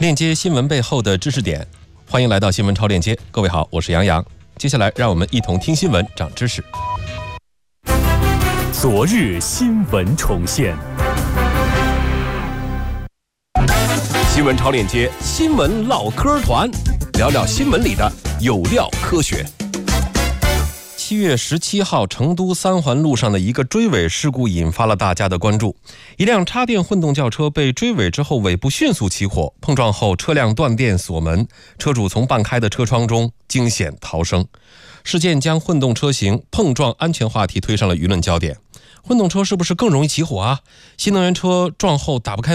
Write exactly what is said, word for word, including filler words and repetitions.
链接新闻背后的知识点。欢迎来到新闻超链接，各位好，我是杨洋。接下来让我们一同听新闻，长知识。 昨日新闻重现， 新闻超链接，新闻唠嗑团，聊聊新闻里的有料科学。七月十七号，成都三环路上的一个追尾事故引发了大家的关注。一辆插电混动轿车被追尾之后，尾部迅速起火，碰撞后车辆断电锁门，车主从半开的车窗中惊险逃生。事件将混动车型碰撞安全话题推上了舆论焦点。混动车是不是更容易起火啊？新能源车撞后打不开